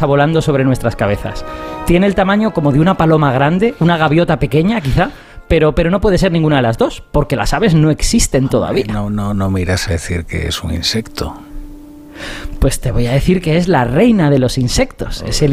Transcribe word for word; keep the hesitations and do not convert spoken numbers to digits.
pasa volando sobre nuestras cabezas. Tiene el tamaño como de una paloma grande, una gaviota pequeña quizá, pero, pero no puede ser ninguna de las dos, porque las aves no existen todavía. No, no, no me irás a decir que es un insecto. Pues te voy a decir que es la reina de los insectos. Es el